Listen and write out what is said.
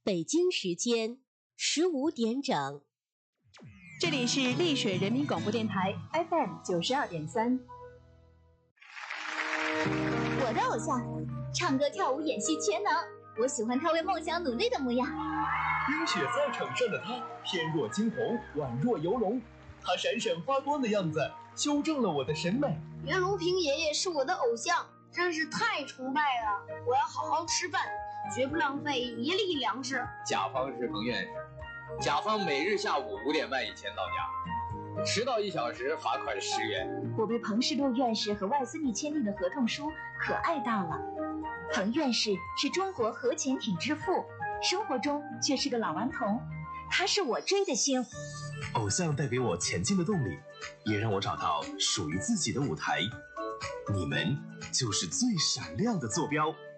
北京时间15点整， 这里是丽水人民广播电台 FM 92.3。 我的偶像，唱歌、跳舞、演戏全能。我喜欢他为梦想努力的模样。 冰雪赛场上的他，翩若惊鸿，宛若游龙。他闪闪发光的样子，修正了我的审美。 袁隆平爷爷是我的偶像，真是太崇拜了。我要好好吃饭，绝不浪费一粒粮食。 甲方是彭院士，甲方每日下午5点半以前到家，迟到1小时罚款10元。 我被彭世禄院士和外斯密签订的合同书可爱到了。彭院士是中国核潜艇之父，生活中却是个老顽童。他是我追的星。 偶像带给我前进的动力，也让我找到属于自己的舞台。你们就是最闪亮的坐标。